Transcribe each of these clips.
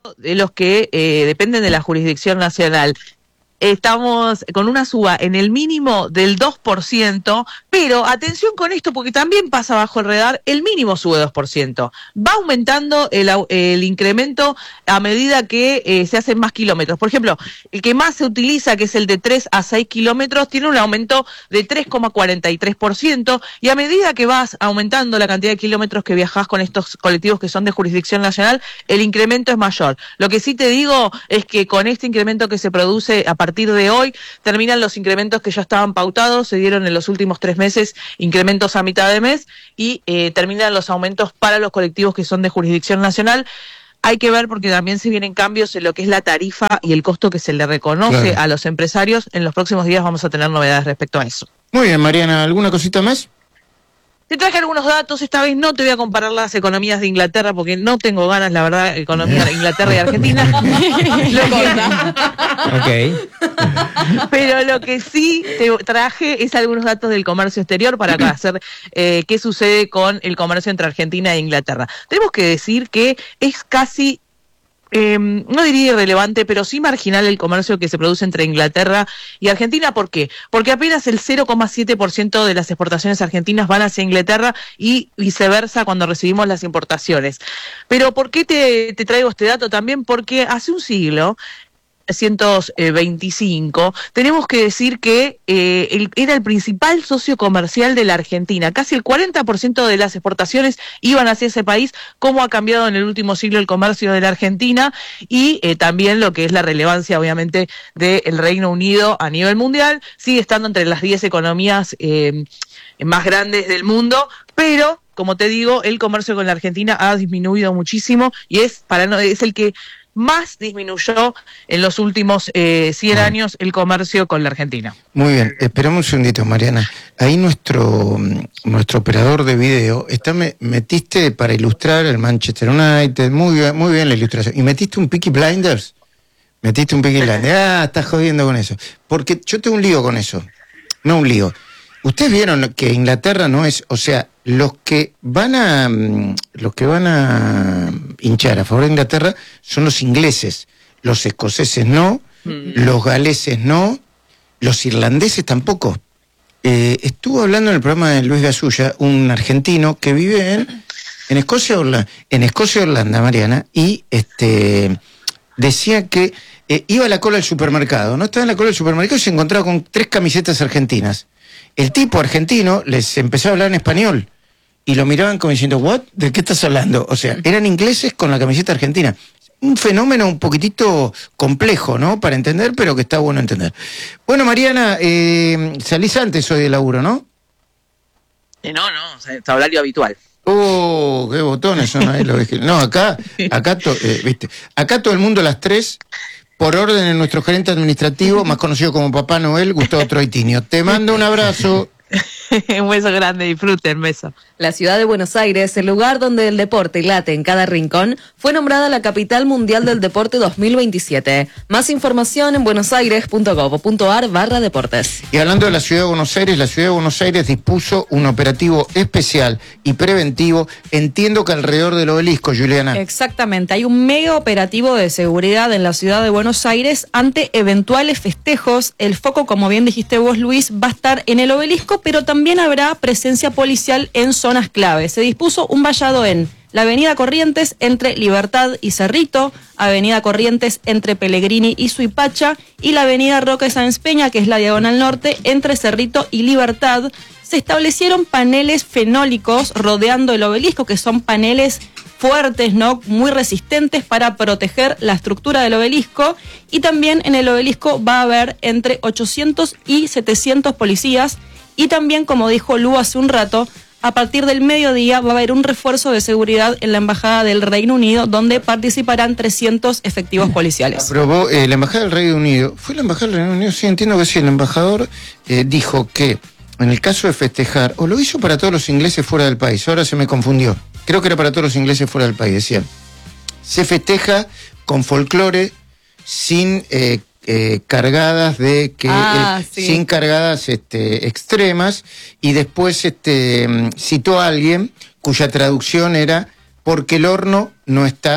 de los que dependen de la jurisdicción nacional. Estamos con una suba en el mínimo del 2%, pero atención con esto porque también pasa bajo el radar, el mínimo sube 2%. Va aumentando el incremento a medida que se hacen más kilómetros. Por ejemplo, el que más se utiliza, que es el de 3 a 6 kilómetros, tiene un aumento de 3,43%, y a medida que vas aumentando la cantidad de kilómetros que viajás con estos colectivos que son de jurisdicción nacional, el incremento es mayor. Lo que sí te digo es que con este incremento que se produce a partir de hoy, terminan los incrementos que ya estaban pautados, se dieron en los últimos 3 meses incrementos a mitad de mes, y terminan los aumentos para los colectivos que son de jurisdicción nacional. Hay que ver porque también se vienen cambios en lo que es la tarifa y el costo que se le reconoce a los empresarios. En los próximos días vamos a tener novedades respecto a eso. Muy bien, Mariana, ¿alguna cosita más? Te traje algunos datos, esta vez no te voy a comparar las economías de Inglaterra porque no tengo ganas, la verdad, economía de Inglaterra y Argentina. Pero lo que sí te traje es algunos datos del comercio exterior para hacer qué sucede con el comercio entre Argentina e Inglaterra. Tenemos que decir que es casi... no diría irrelevante, pero sí marginal el comercio que se produce entre Inglaterra y Argentina. ¿Por qué? Porque apenas el 0,7% de las exportaciones argentinas van hacia Inglaterra y viceversa cuando recibimos las importaciones. Pero ¿por qué te traigo este dato? También porque hace un siglo, 1925, tenemos que decir que era el principal socio comercial de la Argentina. Casi el 40% de las exportaciones iban hacia ese país. Cómo ha cambiado en el último siglo el comercio de la Argentina, y también lo que es la relevancia, obviamente, del Reino Unido a nivel mundial. Sigue estando entre las 10 economías más grandes del mundo, pero, como te digo, el comercio con la Argentina ha disminuido muchísimo y es el que más disminuyó en los últimos 100 años el comercio con la Argentina. Muy bien, esperamos un segundito, Mariana. Ahí nuestro operador de video, metiste para ilustrar el Manchester United, muy bien la ilustración. ¿Y metiste un Peaky Blinders? Estás jodiendo con eso. Porque yo tengo un lío con eso. No un lío. Ustedes vieron que Inglaterra no es, o sea, los que van a hinchar a favor de Inglaterra son los ingleses, los escoceses no, los galeses no, los irlandeses tampoco. Estuvo hablando en el programa de Luis Gasulla, un argentino que vive en Escocia, Irlanda, Mariana, y decía que iba a la cola del supermercado, ¿no? Estaba en la cola del supermercado y se encontraba con 3 camisetas argentinas. El tipo argentino les empezó a hablar en español y lo miraban como diciendo, ¿what? ¿De qué estás hablando? O sea, eran ingleses con la camiseta argentina. Un fenómeno un poquitito complejo, ¿no? Para entender, pero que está bueno entender. Bueno, Mariana, salís antes hoy de laburo, ¿no? No, es horario habitual. Oh, qué botones son ahí los de... No, acá viste, acá todo el mundo a las 3... por orden de nuestro gerente administrativo, más conocido como Papá Noel, Gustavo Troitinio. Te mando un abrazo. Un beso grande, disfruten, beso. La ciudad de Buenos Aires, el lugar donde el deporte late en cada rincón, fue nombrada la capital mundial del deporte 2027. Más información en buenosaires.gov.ar/deportes. Y hablando de la ciudad de Buenos Aires dispuso un operativo especial y preventivo, entiendo que alrededor del obelisco, Juliana. Exactamente, hay un mega operativo de seguridad en la ciudad de Buenos Aires ante eventuales festejos. El foco, como bien dijiste vos, Luis, va a estar en el obelisco, pero también habrá presencia policial en zonas clave. Se dispuso un vallado en la avenida Corrientes entre Libertad y Cerrito, avenida Corrientes entre Pellegrini y Suipacha, y la avenida Roque Sáenz Peña, que es la diagonal norte, entre Cerrito y Libertad. Se establecieron paneles fenólicos rodeando el obelisco, que son paneles fuertes, ¿no? Muy resistentes para proteger la estructura del obelisco, y también en el obelisco va a haber entre 800 y 700 policías, y también, como dijo Lu hace un rato, a partir del mediodía va a haber un refuerzo de seguridad en la Embajada del Reino Unido, donde participarán 300 efectivos policiales. Aprobó la Embajada del Reino Unido. ¿Fue la Embajada del Reino Unido? Sí, entiendo que sí. El embajador dijo que en el caso de festejar, o lo hizo para todos los ingleses fuera del país, ahora se me confundió. Creo que era para todos los ingleses fuera del país, decían. Se festeja con folclore, sin cargadas de que sí. sin cargadas extremas, y después citó a alguien cuya traducción era porque el horno no está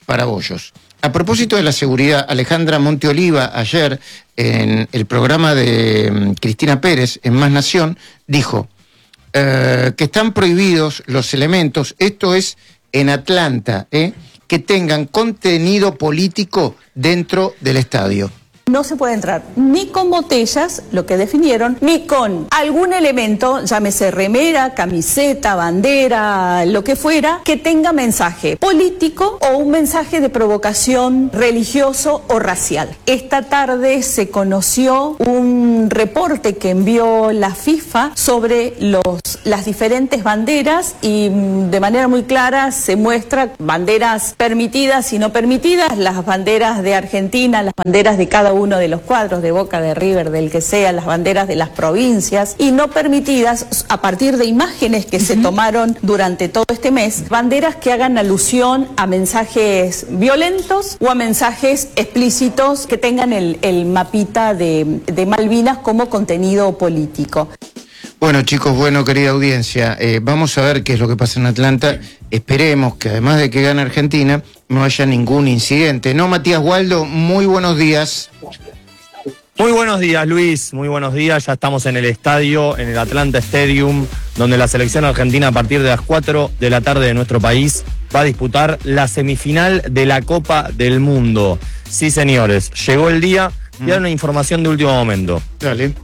para Bollos. A propósito de la seguridad, Alejandra Monteoliva ayer en el programa de Cristina Pérez en Más Nación dijo que están prohibidos los elementos, esto es en Atlanta, que tengan contenido político dentro del estadio. No se puede entrar ni con botellas, lo que definieron, ni con algún elemento, llámese remera, camiseta, bandera, lo que fuera, que tenga mensaje político o un mensaje de provocación religioso o racial. Esta tarde se conoció un reporte que envió la FIFA sobre las diferentes banderas y de manera muy clara se muestra banderas permitidas y no permitidas, las banderas de Argentina, las banderas de cada uno de los cuadros, de Boca, de River, del que sea, las banderas de las provincias, y no permitidas a partir de imágenes que se tomaron durante todo este mes, banderas que hagan alusión a mensajes violentos o a mensajes explícitos que tengan el mapita de Malvinas como contenido político. Bueno, chicos, querida audiencia, vamos a ver qué es lo que pasa en Atlanta. Esperemos que además de que gane Argentina, no haya ningún incidente. ¿No, Matías Waldo? Muy buenos días. Muy buenos días, Luis. Muy buenos días. Ya estamos en el estadio, en el Atlanta Stadium, donde la selección argentina a partir de las 4 de la tarde de nuestro país va a disputar la semifinal de la Copa del Mundo. Sí, señores, llegó el día y hay una información de último momento. Dale.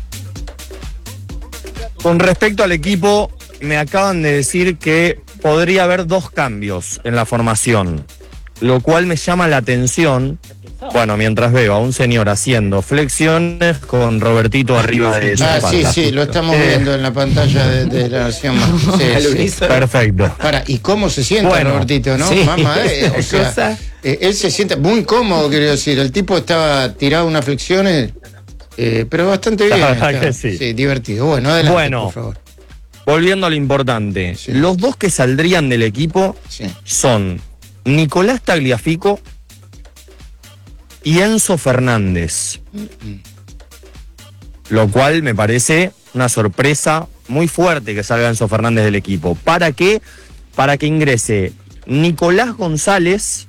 Con respecto al equipo, me acaban de decir que podría haber 2 cambios en la formación, lo cual me llama la atención. Bueno, mientras veo a un señor haciendo flexiones con Robertito arriba de su espalda. Sí, lo estamos viendo en la pantalla de la Nación. Sí. Perfecto. ¿Y cómo se siente Robertito, no? Sí. Mamá, o sea, él se siente muy cómodo, quiero decir. El tipo estaba tirado unas flexiones, pero bastante bien. Que sí. Sí, divertido. Bueno, adelante, por favor. Volviendo a lo importante. Sí. Los 2 que saldrían del equipo son Nicolás Tagliafico y Enzo Fernández. Lo cual me parece una sorpresa muy fuerte que salga Enzo Fernández del equipo. ¿Para qué? Para que ingrese Nicolás González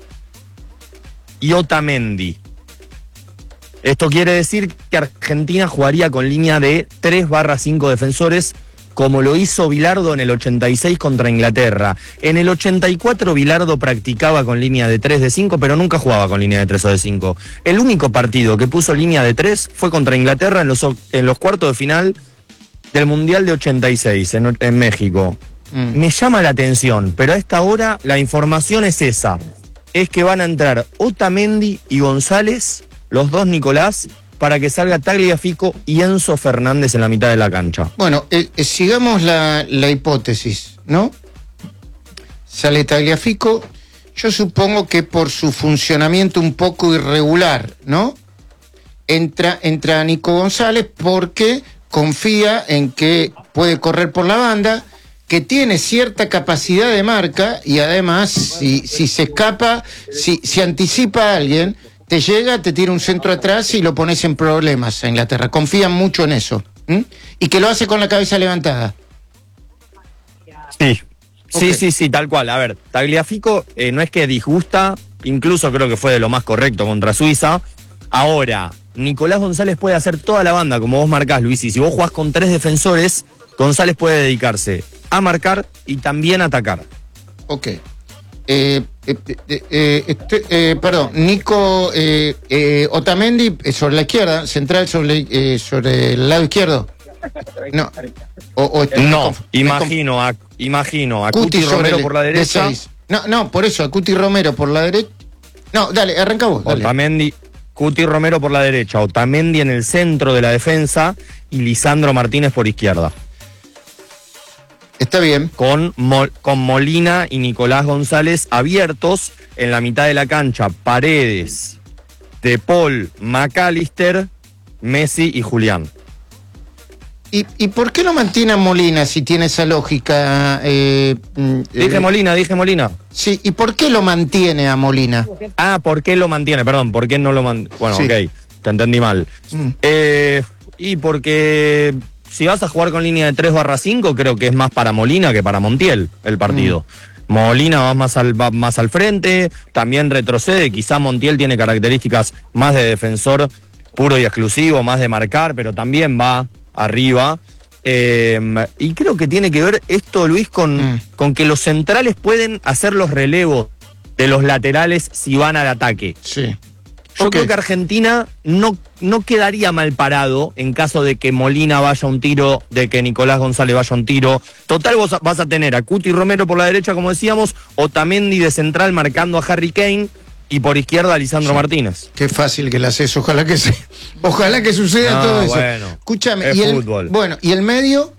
y Otamendi. Esto quiere decir que Argentina jugaría con línea de 3/5 defensores, como lo hizo Bilardo en el 86 contra Inglaterra. En el 84 Bilardo practicaba con línea de 3 de 5, pero nunca jugaba con línea de 3 o de 5. El único partido que puso línea de 3 fue contra Inglaterra en los cuartos de final del Mundial de 86 en México. Me llama la atención, pero a esta hora la información es esa. Es que van a entrar Otamendi y González, los 2 Nicolás, para que salga Tagliafico y Enzo Fernández en la mitad de la cancha. Bueno, sigamos la hipótesis, ¿no? Sale Tagliafico, yo supongo que por su funcionamiento un poco irregular, ¿no? Entra Nico González porque confía en que puede correr por la banda, que tiene cierta capacidad de marca y además, si se escapa, si anticipa a alguien, te llega, te tira un centro atrás y lo pones en problemas a Inglaterra. Confían mucho en eso. Y que lo hace con la cabeza levantada. Sí. Okay. Sí, tal cual. A ver, Tagliafico no es que disgusta, incluso creo que fue de lo más correcto contra Suiza. Ahora, Nicolás González puede hacer toda la banda, como vos marcás, Luis, y si vos jugás con 3 defensores, González puede dedicarse a marcar y también a atacar. Ok. Perdón, Nico Otamendi sobre la izquierda, central sobre el lado izquierdo. No, imagino a Cuti Romero por la derecha. No, por eso, a Cuti Romero por la derecha. No, dale, arranca vos. Dale. Otamendi, Cuti Romero por la derecha, Otamendi en el centro de la defensa y Lisandro Martínez por izquierda. Está bien. Con Molina y Nicolás González abiertos en la mitad de la cancha. Paredes, De Paul, McAllister, Messi y Julián. ¿Y por qué no mantiene a Molina si tiene esa lógica? Dije Molina. Sí, ¿y por qué lo mantiene a Molina? ¿Por qué lo mantiene? Perdón, ¿por qué no lo mantiene? Bueno, sí. Ok, te entendí mal. Y porque si vas a jugar con línea de 3/5, creo que es más para Molina que para Montiel el partido. Molina va más al frente, también retrocede, quizá Montiel tiene características más de defensor puro y exclusivo, más de marcar, pero también va arriba. Y creo que tiene que ver esto, Luis, con que los centrales pueden hacer los relevos de los laterales si van al ataque. Sí. Yo creo que Argentina no quedaría mal parado en caso de que Molina vaya a un tiro, de que Nicolás González vaya a un tiro. Total, vos vas a tener a Cuti Romero por la derecha, como decíamos, Otamendi de central marcando a Harry Kane y por izquierda a Lisandro Martínez. Qué fácil que la haces, ojalá que suceda todo eso. Bueno, escúchame, es fútbol. ¿y el medio?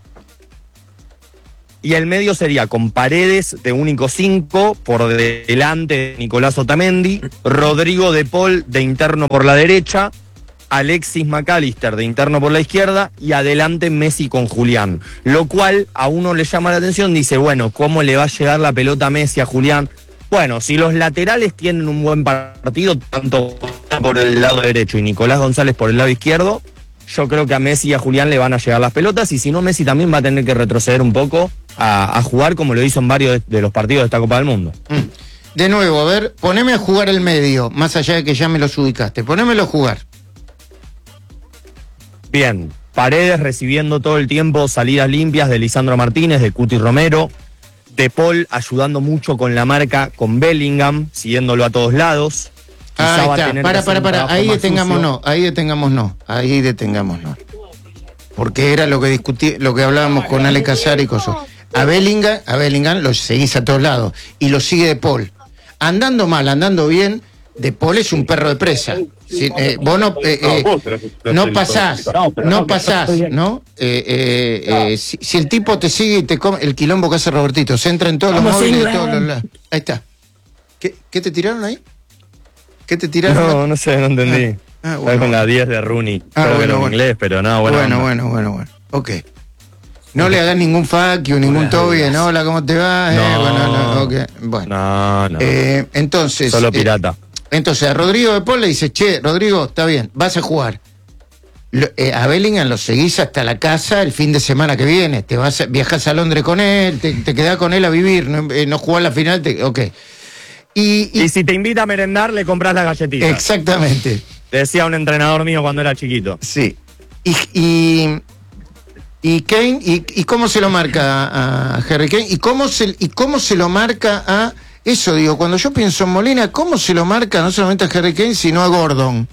Y el medio sería con Paredes de único 5, por delante de Nicolás Otamendi, Rodrigo de Paul de interno por la derecha, Alexis McAllister de interno por la izquierda y adelante Messi con Julián. Lo cual a uno le llama la atención, dice, bueno, ¿cómo le va a llegar la pelota a Messi a Julián? Bueno, si los laterales tienen un buen partido, tanto por el lado derecho y Nicolás González por el lado izquierdo, yo creo que a Messi y a Julián le van a llegar las pelotas, y si no, Messi también va a tener que retroceder un poco a jugar como lo hizo en varios de los partidos de esta Copa del Mundo. De nuevo, a ver, poneme a jugar el medio, más allá de que ya me los ubicaste, ponémelo a jugar. Bien, Paredes recibiendo todo el tiempo salidas limpias de Lisandro Martínez, de Cuti Romero, De Paul ayudando mucho con la marca con Bellingham, siguiéndolo a todos lados. Ahí está, para, ahí detengámonos. Porque era lo que lo que hablábamos con Ale Casar y cosas. A Bellingham lo seguís a todos lados y lo sigue De Paul. Andando mal, andando bien, De Paul es un perro de presa. Si, vos no pasás, ¿no? Si el tipo te sigue y te come, el quilombo que hace Robertito, se entra en todos los móviles de todos los lados. Ahí está. ¿Qué te tiraron ahí? ¿Qué te tiraron? No sé, no entendí. Bueno. Está con la 10 de Rooney. Creo que era en inglés, pero no, bueno. Ok. No le hagas ningún fuck you, ningún Toby, ¿no? Hola, ¿cómo te va? No. Okay. Bueno. No. Entonces. Solo pirata. Entonces a Rodrigo de Paul le dice, che, Rodrigo, está bien, vas a jugar. A Bellingham lo seguís hasta la casa el fin de semana que viene. Viajás a Londres con él, te quedás con él a vivir, no jugás la final, ok. Y si te invita a merendar, le compras la galletita. Exactamente. Decía un entrenador mío cuando era chiquito. Sí. Y Kane, ¿y cómo se lo marca a Harry Kane? ¿Y cómo se lo marca a... Eso digo, cuando yo pienso en Molina, ¿cómo se lo marca no solamente a Harry Kane, sino a Gordon?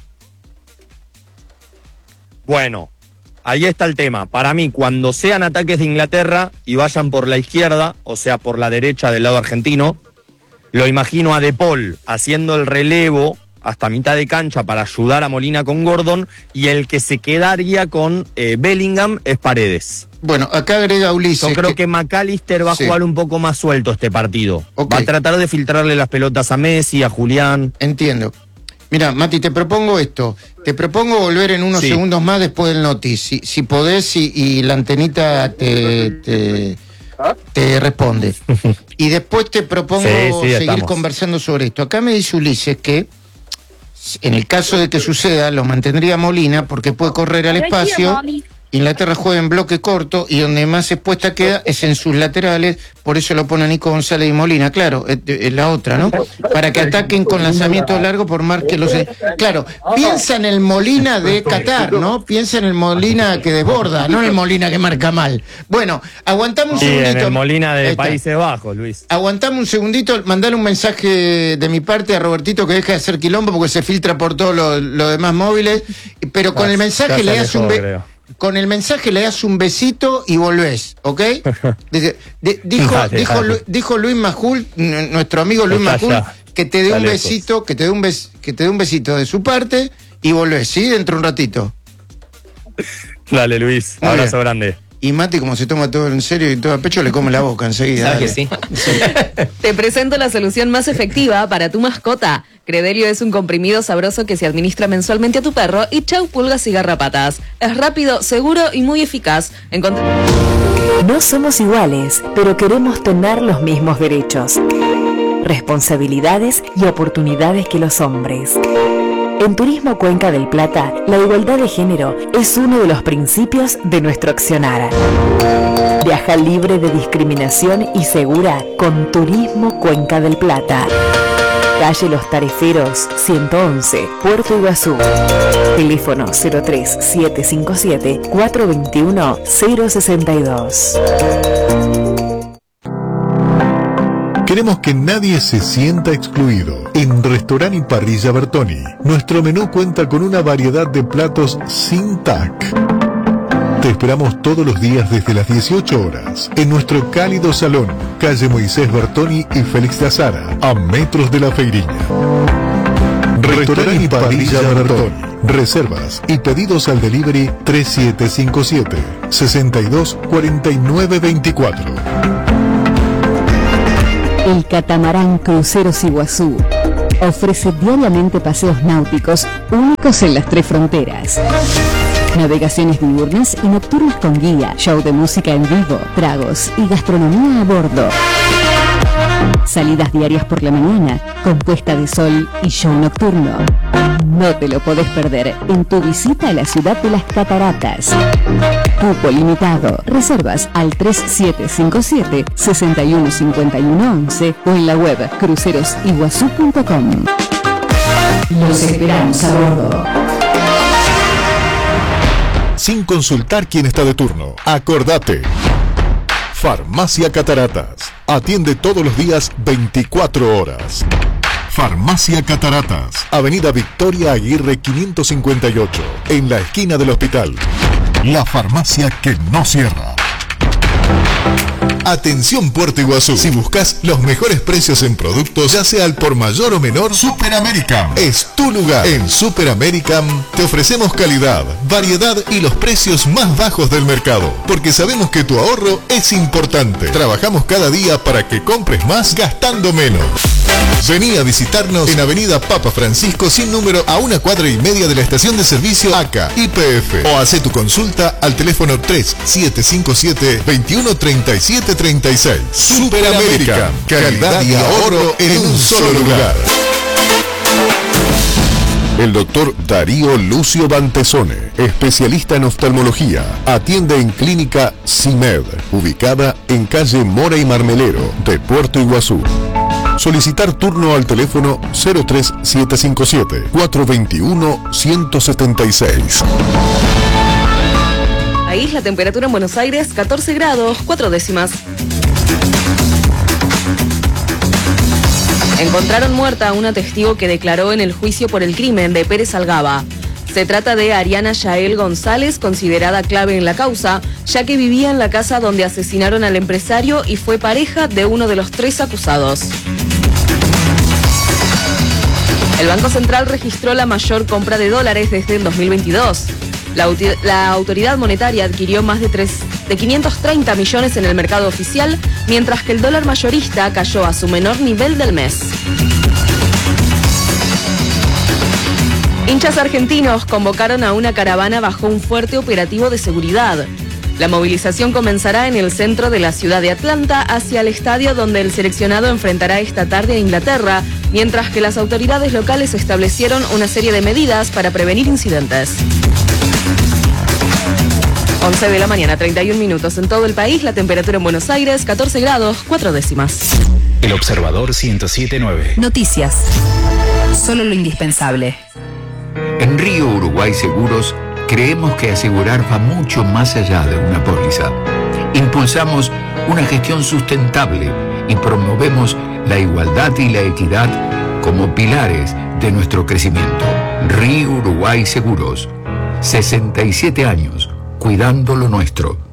Bueno, ahí está el tema. Para mí, cuando sean ataques de Inglaterra y vayan por la izquierda, o sea, por la derecha del lado argentino, lo imagino a De Paul haciendo el relevo hasta mitad de cancha para ayudar a Molina con Gordon, y el que se quedaría con Bellingham es Paredes. Bueno, acá agrega Ulises. Yo creo que McAllister va a jugar un poco más suelto este partido. Okay. Va a tratar de filtrarle las pelotas a Messi, a Julián. Entiendo. Mira, Mati, te propongo esto. Te propongo volver en unos segundos más después del notis. Si podés y la antenita te responde. Y después te propongo seguir conversando sobre esto. Acá me dice Ulises que en el caso de que suceda lo mantendría Molina porque puede correr al espacio. Inglaterra juega en bloque corto y donde más expuesta queda es en sus laterales, por eso lo pone Nico González y Molina, claro, es la otra, ¿no? Para que ataquen con lanzamiento largo por más que los... Claro, piensa en el Molina de Qatar, ¿no? Piensa en el Molina que desborda, no en el Molina que marca mal. Bueno, aguantamos un segundito. En el Molina de Países Bajos, Luis. Aguantamos un segundito, mandale un mensaje de mi parte a Robertito que deje de hacer quilombo porque se filtra por todos los demás móviles, pero con el mensaje le das un... Con el mensaje le das un besito y volvés, ¿ok? Dijo Luis Majul, nuestro amigo Luis Majul, que te dé un besito, que te dé un besito de su parte y volvés, ¿sí? Dentro de un ratito. Dale, Luis, abrazo grande. Y Mati, como se toma todo en serio y todo a pecho, le come la boca enseguida. ¿Sabes que sí? Te presento la solución más efectiva para tu mascota. Credelio es un comprimido sabroso que se administra mensualmente a tu perro y chau pulgas y garrapatas. Es rápido, seguro y muy eficaz. No somos iguales, pero queremos tener los mismos derechos, responsabilidades y oportunidades que los hombres. En Turismo Cuenca del Plata, la igualdad de género es uno de los principios de nuestro accionar. Viaja libre de discriminación y segura con Turismo Cuenca del Plata. Calle Los Tariferos, 111, Puerto Iguazú. Teléfono 03757-421-062. Queremos que nadie se sienta excluido. En Restaurant y Parrilla Bertoni, nuestro menú cuenta con una variedad de platos sin TAC. Te esperamos todos los días desde las 18 horas en nuestro cálido salón, calle Moisés Bertoni y Félix de Azara, a metros de la Feiriña. Restaurant y Parrilla Bertoni. Reservas y pedidos al delivery 3757-624924. El catamarán Cruceros Iguazú ofrece diariamente paseos náuticos únicos en las 3 fronteras. Navegaciones diurnas y nocturnas con guía, show de música en vivo, tragos y gastronomía a bordo. Salidas diarias por la mañana, con puesta de sol y show nocturno. No te lo podés perder en tu visita a la ciudad de las cataratas. Cupo limitado. Reservas al 3757-615111 o en la web crucerosiguazú.com. Los esperamos a bordo. Sin consultar quién está de turno. Acordate. Farmacia Cataratas. Atiende todos los días 24 horas. Farmacia Cataratas. Avenida Victoria Aguirre 558. En la esquina del hospital. La farmacia que no cierra. Atención Puerto Iguazú. Si buscas los mejores precios en productos, ya sea al por mayor o menor, Super American es tu lugar. En Super American te ofrecemos calidad, variedad y los precios más bajos del mercado, porque sabemos que tu ahorro es importante. Trabajamos cada día para que compres más gastando menos. Vení a visitarnos en Avenida Papa Francisco sin número, a 1,5 cuadras de la estación de servicio ACA YPF, o hace tu consulta al teléfono 3757-213736. Super American, calidad y ahorro en un solo lugar. El doctor Darío Lucio Bantesone, especialista en oftalmología, atiende en Clínica CIMED, ubicada en calle Mora y Marmelero de Puerto Iguazú. Solicitar turno al teléfono 03757-421-176. Ahí la temperatura en Buenos Aires, 14 grados, 4 décimas. Encontraron muerta a una testigo que declaró en el juicio por el crimen de Pérez Algaba. Se trata de Ariana Yael González, considerada clave en la causa, ya que vivía en la casa donde asesinaron al empresario y fue pareja de uno de los 3 acusados. El Banco Central registró la mayor compra de dólares desde el 2022. La autoridad monetaria adquirió más de 530 millones en el mercado oficial, mientras que el dólar mayorista cayó a su menor nivel del mes. Hinchas argentinos convocaron a una caravana bajo un fuerte operativo de seguridad. La movilización comenzará en el centro de la ciudad de Atlanta hacia el estadio donde el seleccionado enfrentará esta tarde a Inglaterra, mientras que las autoridades locales establecieron una serie de medidas para prevenir incidentes. 11 de la mañana, 31 minutos. En todo el país, la temperatura en Buenos Aires, 14 grados, 4 décimas. El Observador 107.9. Noticias. Solo lo indispensable. En Río Uruguay Seguros creemos que asegurar va mucho más allá de una póliza. Impulsamos una gestión sustentable y promovemos la igualdad y la equidad como pilares de nuestro crecimiento. Río Uruguay Seguros, 67 años, cuidando lo nuestro.